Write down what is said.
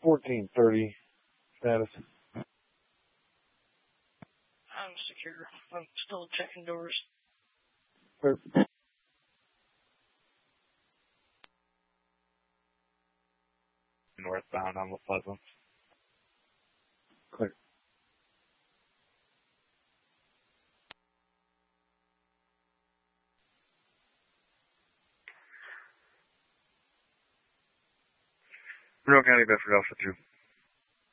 1430 status. I'm secure. I'm still checking doors. Clear. Northbound on La Pleasant. Clear. Monroe County, Bedford Alpha 2.